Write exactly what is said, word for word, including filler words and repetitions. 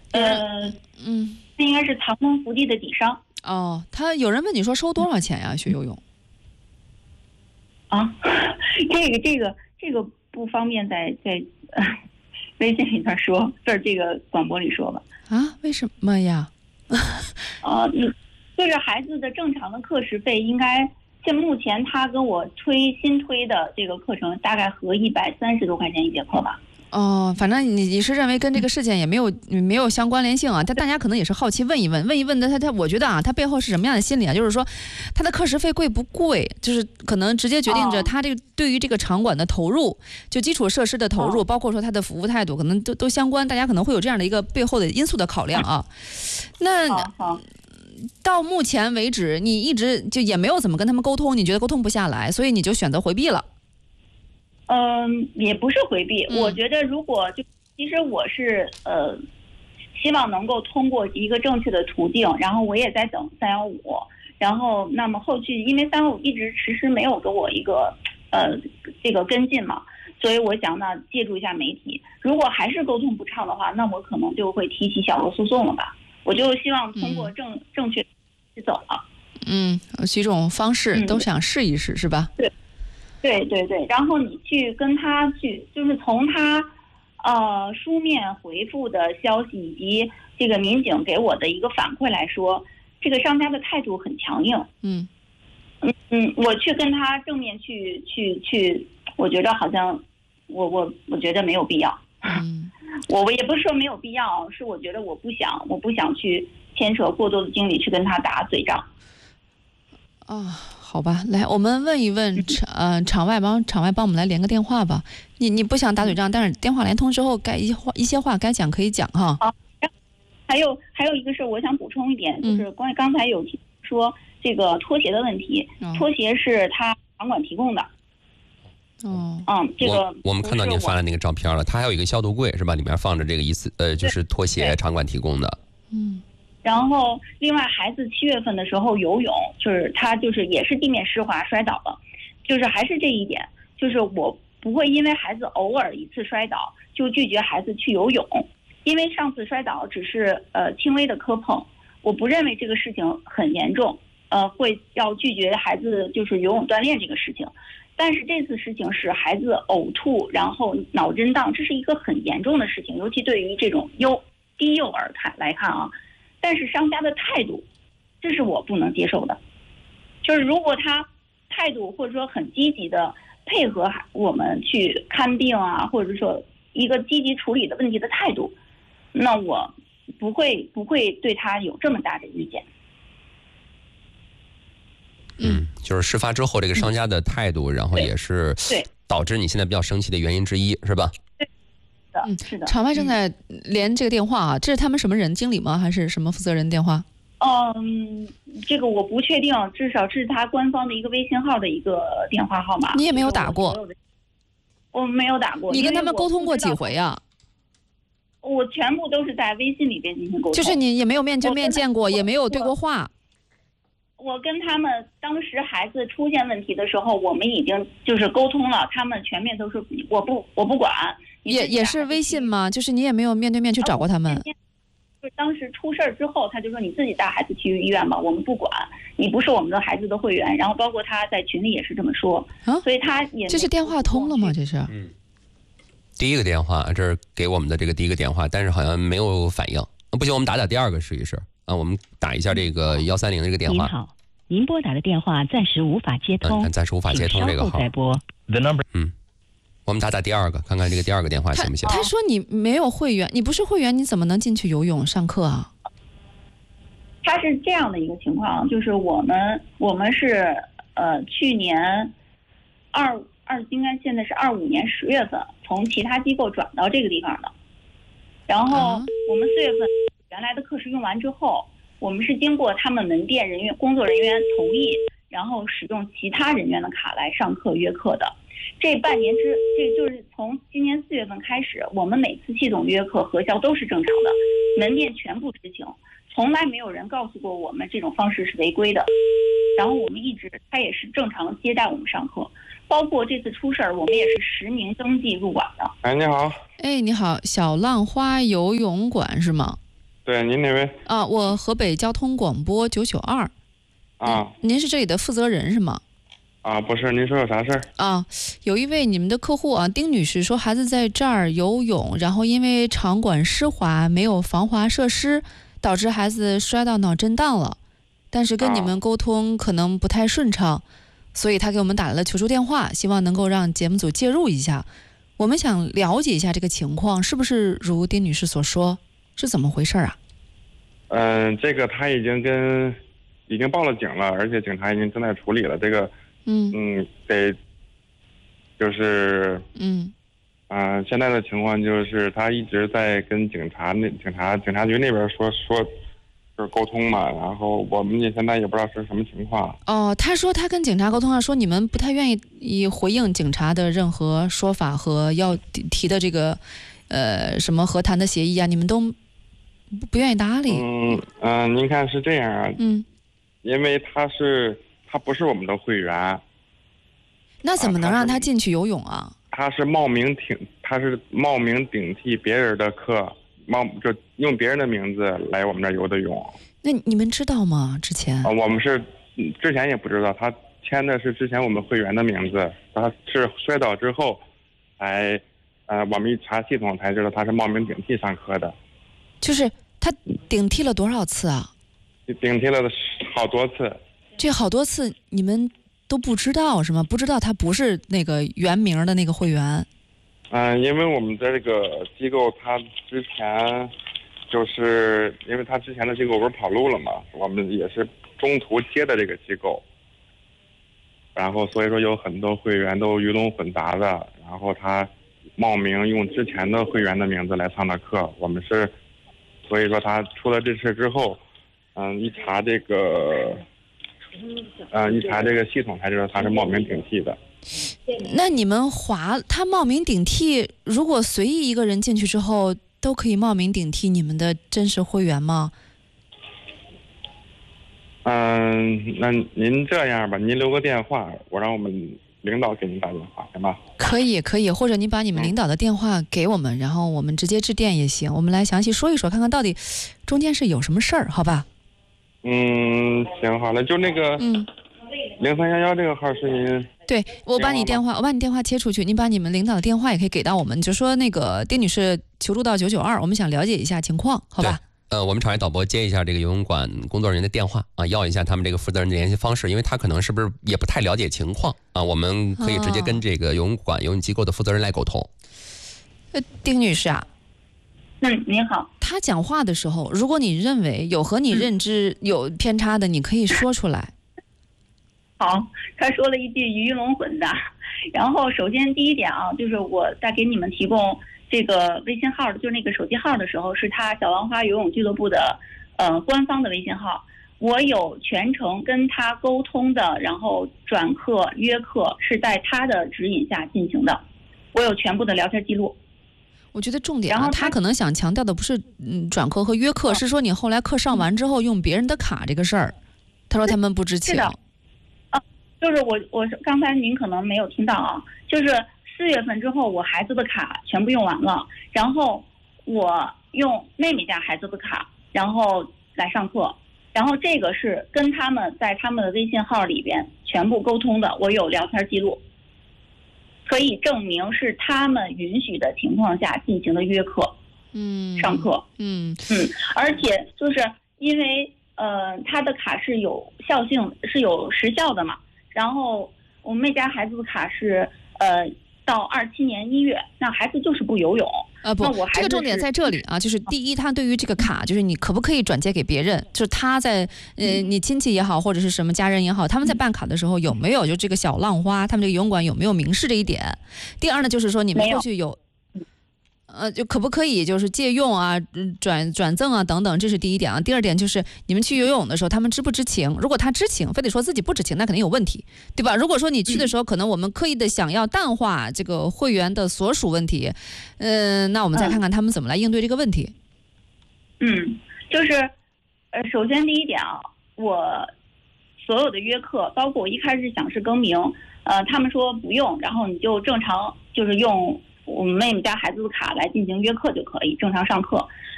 呃，嗯，这应该是藏风伏地的底伤。 哦，他有人问你说收多少钱呀？学游泳？ 啊，这个这个这个不方便在在呃微信里边说，在这个广播里说吧。 啊？为什么呀？ 呃，嗯，就是孩子的正常的课时费应该。现目前他跟我推新推的这个课程大概合一百三十多块钱一节课吧。 哦，反正你你是认为跟这个事件也没有没有相关联性啊？但大家可能也是好奇问一问，问一问的他他，我觉得啊，他背后是什么样的心理啊？就是说，他的课时费贵不贵？就是可能直接决定着他这个对于这个场馆的投入，就基础设施的投入，包括说他的服务态度，可能都都相关。大家可能会有这样的一个背后的因素的考量啊。那。到目前为止，你一直就也没有怎么跟他们沟通，你觉得沟通不下来，所以你就选择回避了。 嗯，也不是回避，嗯、我觉得如果就其实我是呃，希望能够通过一个正确的途径，然后我也在等三幺五，然后那么后续因为三幺五一直迟迟没有给我一个呃这个跟进嘛，所以我想呢借助一下媒体，如果还是沟通不畅的话，那我可能就会提起小额诉讼了吧。我就希望通过正、嗯、正确去走了。 嗯，几种方式都想试一试、嗯、是吧？ 对，对对对。然后你去跟他去，就是从他呃书面回复的消息以及这个民警给我的一个反馈来说，这个商家的态度很强硬。 嗯嗯嗯，我去跟他正面去去去，我觉得好像我我我觉得没有必要。 嗯。 我我也不是说没有必要，是我觉得我不想，我不想去牵扯过多的精力去跟他打嘴仗。 啊、哦，好吧，来，我们问一问场呃场外帮场外帮我们来连个电话吧。你你不想打嘴仗，但是电话连通之后，该一些话一些话该讲可以讲哈。 啊，还有还有一个事我想补充一点，就是关于刚才有说这个拖鞋的问题，嗯、拖鞋是他场馆提供的。 哦， 嗯，这个我我们看到您发的那个照片了，它还有一个消毒柜是吧？里面放着这个一次呃，就是拖鞋，场馆提供的。 嗯， 然后另外孩子七月份的时候游泳，就是他就是也是地面湿滑摔倒了，就是还是这一点，就是我不会因为孩子偶尔一次摔倒就拒绝孩子去游泳，因为上次摔倒只是呃轻微的磕碰，我不认为这个事情很严重，呃会要拒绝孩子就是游泳锻炼这个事情。但是这次事情是孩子呕吐，然后脑震荡，这是一个很严重的事情，尤其对于这种幼低幼儿看来看啊。但是商家的态度，这是我不能接受的。就是如果他态度或者说很积极的配合我们去看病啊，或者说一个积极处理的问题的态度，那我不会不会对他有这么大的意见。 嗯，就是事发之后这个商家的态度，然后也是导致你现在比较生气的原因之一，是吧？ 对，嗯，是的。 场外正在连这个电话啊，这是他们什么人？经理吗？还是什么负责人电话？ 嗯，这个我不确定，至少是他官方的一个微信号的一个电话号码。 你也没有打过？ 我没有打过。 你跟他们沟通过几回啊？ 我全部都是在微信里边进行沟通。 就是你也没有面对面见过，也没有对过话。 我跟他们当时孩子出现问题的时候，我们已经就是沟通了，他们全面都是我不我不管。 也也是微信吗？就是你也没有面对面去找过他们？ 就是当时出事儿之后，他就说你自己带孩子去医院吧，我们不管，你不是我们的孩子的会员。然后包括他在群里也是这么说，啊、所以他也这是电话通了吗？这是嗯，第一个电话，这是给我们的这个第一个电话，但是好像没有反应。不行，我们打打第二个试一试啊，我们打一下这个幺三零这个电话。 您好，您拨打的电话暂时无法接通， 嗯、暂时无法接通这个号。 再拨 The number， 嗯。我们打打第二个，看看这个第二个电话行不行？ 他, 他说你没有会员，你不是会员，你怎么能进去游泳上课啊？ 他是这样的一个情况，就是我们我们是呃去年二二应该现在是二五年十月份从其他机构转到这个地方的，然后我们四月份原来的课时用完之后，我们是经过他们门店人员工作人员同意，然后使用其他人员的卡来上课约课的。这半年之，这就是从今年四月份开始，我们每次系统约课核销都是正常的，门店全部执行，从来没有人告诉过我们这种方式是违规的。然后我们一直，他也是正常接待我们上课，包括这次出事儿，我们也是实名登记入馆的。 哎，你好。 哎，你好，小浪花游泳馆是吗？ 对，您哪位？ 啊，我河北交通广播九九二。 啊， 您是这里的负责人是吗？ 啊，不是，您说有啥事儿？ 啊，有一位你们的客户啊，丁女士说孩子在这儿游泳，然后因为场馆湿滑，没有防滑设施，导致孩子摔到脑震荡了。但是跟你们沟通可能不太顺畅，所以他给我们打来了求助电话，希望能够让节目组介入一下。我们想了解一下这个情况是不是如丁女士所说，是怎么回事啊？ 嗯，这个他已经跟已经报了警了，而且警察已经正在处理了。这个， 嗯嗯，得就是嗯嗯、呃，现在的情况就是他一直在跟警察那警察警察局那边说说，就是沟通嘛。然后我们也现在也不知道是什么情况。 哦，他说他跟警察沟通了，说你们不太愿意回应警察的任何说法和要提的这个呃什么和谈的协议啊，你们都不愿意搭理。 嗯嗯、呃，您看是这样啊。 嗯。 因为他是他不是我们的会员。 那怎么能让他进去游泳啊？ 他是冒名顶，他是冒名顶替别人的课，冒就用别人的名字来我们这儿游的泳。 那你们知道吗？之前？ 啊，我们是之前也不知道，他签的是之前我们会员的名字，他是摔倒之后，才呃我们一查系统才知道他是冒名顶替上课的。 就是他顶替了多少次啊？ 顶替了好多次。 这好多次你们都不知道是吗？不知道他不是那个原名的那个会员。 嗯、呃，因为我们的这个机构，他之前就是因为他之前的机构不是跑路了嘛，我们也是中途接的这个机构，然后所以说有很多会员都鱼龙混杂的，然后他冒名用之前的会员的名字来上的课，我们是，所以说他出了这事之后。嗯，一查这个，嗯，一查这个系统才知道他是冒名顶替的。 那你们划他冒名顶替，如果随意一个人进去之后，都可以冒名顶替你们的真实会员吗？ 嗯，那您这样吧，您留个电话，我让我们领导给您打电话，行吧？ 可以，可以，或者你把你们领导的电话给我们，嗯、然后我们直接致电也行，我们来详细说一说，看看到底中间是有什么事儿，好吧？ 嗯，行，好了，就那个，嗯，零三幺幺这个号是您。 对，我把你电话，我把你电话切出去，你把你们领导的电话也可以给到我们，你就说那个丁女士求助到九九二，我们想了解一下情况，好吧？ 呃，我们场外导播接一下这个游泳馆工作人员的电话啊，要一下他们这个负责人的联系方式，因为他可能是不是也不太了解情况啊，我们可以直接跟这个游泳馆游泳机构的负责人来沟通。 呃，丁女士啊。 嗯，您好。 他讲话的时候，如果你认为有和你认知有偏差的，嗯、你可以说出来。 好，他说了一句鱼龙混杂。然后，首先第一点啊，就是我在给你们提供这个微信号，就是那个手机号的时候，是他小浪花游泳俱乐部的呃官方的微信号。我有全程跟他沟通的，然后转课约课是在他的指引下进行的，我有全部的聊天记录。 我觉得重点、啊， 然后他, 他可能想强调的不是嗯转课和约课、哦，是说你后来课上完之后用别人的卡这个事儿。他说他们不知情。 是的，啊，就是我我刚才您可能没有听到啊，就是四月份之后我孩子的卡全部用完了，然后我用妹妹家孩子的卡，然后来上课，然后这个是跟他们在他们的微信号里边全部沟通的，我有聊天记录。可以证明是他们允许的情况下进行的约课， 嗯， 上课， 嗯嗯，而且就是因为呃他的卡是有效性是有时效的嘛，然后我们那家孩子的卡是呃到二七年一月，那孩子就是不游泳。 呃不，这个重点在这里啊，就是第一，他对于这个卡，就是你可不可以转借给别人，就是他在呃你亲戚也好，或者是什么家人也好，他们在办卡的时候有没有就这个小浪花，他们这个游泳馆有没有明示这一点？第二呢，就是说你们过去有。呃，就可不可以就是借用啊、转转赠啊等等，这是第一点啊。第二点就是你们去游泳的时候，他们知不知情？如果他知情，非得说自己不知情，那肯定有问题，对吧？如果说你去的时候，可能我们刻意的想要淡化这个会员的所属问题，嗯、呃，那我们再看看他们怎么来应对这个问题。 嗯，就是呃，首先第一点啊，我所有的约课，包括我一开始想是更名，呃，他们说不用，然后你就正常就是用我们妹妹家孩子的卡来进行约课就可以正常上课。